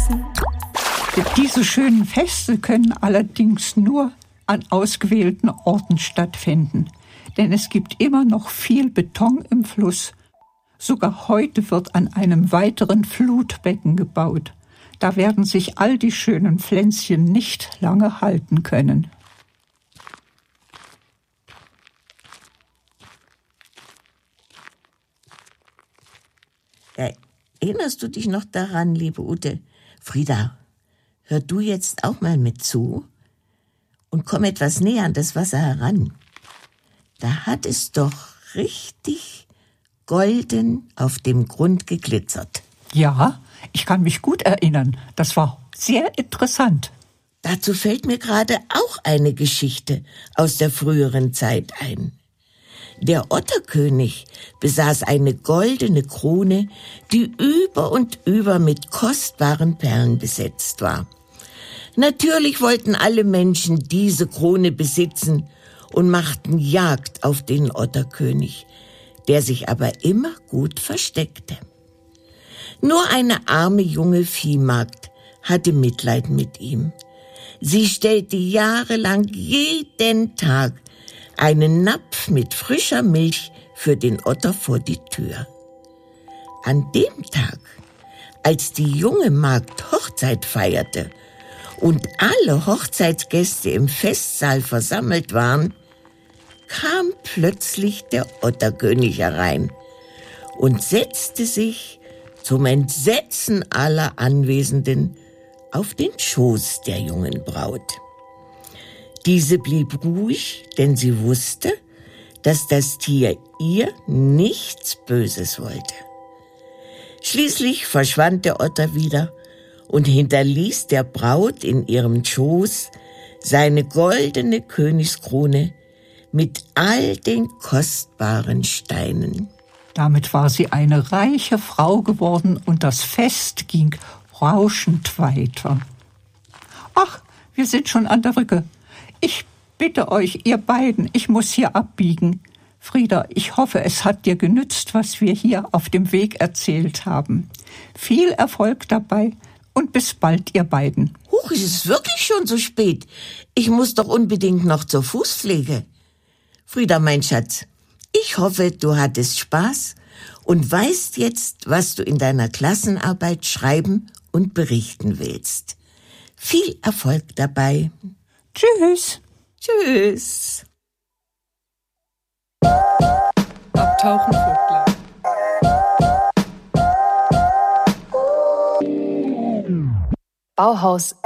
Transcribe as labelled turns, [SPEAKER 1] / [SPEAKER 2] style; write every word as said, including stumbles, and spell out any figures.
[SPEAKER 1] tanzen.
[SPEAKER 2] Diese schönen Feste können allerdings nur an ausgewählten Orten stattfinden. Denn es gibt immer noch viel Beton im Fluss. Sogar heute wird an einem weiteren Flutbecken gebaut. Da werden sich all die schönen Pflänzchen nicht lange halten können.
[SPEAKER 3] Erinnerst du dich noch daran, liebe Ute? Frieda, hör du jetzt auch mal mit zu und komm etwas näher an das Wasser heran. Da hat es doch richtig golden auf dem Grund geglitzert.
[SPEAKER 2] Ja, ich kann mich gut erinnern. Das war sehr interessant.
[SPEAKER 3] Dazu fällt mir gerade auch eine Geschichte aus der früheren Zeit ein. Der Otterkönig besaß eine goldene Krone, die über und über mit kostbaren Perlen besetzt war. Natürlich wollten alle Menschen diese Krone besitzen und machten Jagd auf den Otterkönig, der sich aber immer gut versteckte. Nur eine arme junge Viehmagd hatte Mitleid mit ihm. Sie stellte jahrelang jeden Tag einen Napf mit frischer Milch für den Otter vor die Tür. An dem Tag, als die junge Magd Hochzeit feierte und alle Hochzeitsgäste im Festsaal versammelt waren, kam plötzlich der Otterkönig herein und setzte sich zum Entsetzen aller Anwesenden auf den Schoß der jungen Braut. Diese blieb ruhig, denn sie wusste, dass das Tier ihr nichts Böses wollte. Schließlich verschwand der Otter wieder und hinterließ der Braut in ihrem Schoß seine goldene Königskrone mit all den kostbaren Steinen.
[SPEAKER 2] Damit war sie eine reiche Frau geworden und das Fest ging rauschend weiter. Ach, wir sind schon an der Brücke. Ich bitte euch, ihr beiden, ich muss hier abbiegen. Frieda, ich hoffe, es hat dir genützt, was wir hier auf dem Weg erzählt haben. Viel Erfolg dabei und bis bald, ihr beiden.
[SPEAKER 3] Huch, ist es wirklich schon so spät? Ich muss doch unbedingt noch zur Fußpflege. Frieda, mein Schatz, ich hoffe, du hattest Spaß und weißt jetzt, was du in deiner Klassenarbeit schreiben und berichten willst. Viel Erfolg dabei.
[SPEAKER 2] Tschüss.
[SPEAKER 3] Tschüss.
[SPEAKER 1] Abtauchen Vogtland.
[SPEAKER 4] Bauhaus